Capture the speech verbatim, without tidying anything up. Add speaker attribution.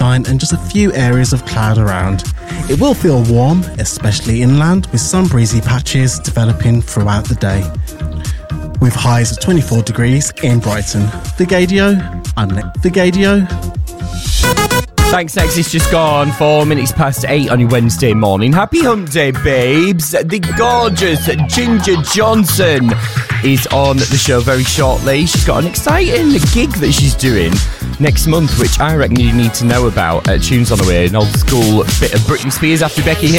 Speaker 1: sunshine and just a few areas of cloud around. It will feel warm, especially inland, with some breezy patches developing throughout the day. With highs of twenty-four degrees in Brighton. Vigadio, I'm Nick Vigadio.
Speaker 2: Thanks, next. It's just gone four minutes past eight on your Wednesday morning. Happy hump day, babes. The gorgeous Ginger Johnson is on the show very shortly. She's got an exciting gig that she's doing next month, which I reckon you need to know about. Uh, tunes on the way, an old school bit of Britney Spears after Becky Hill.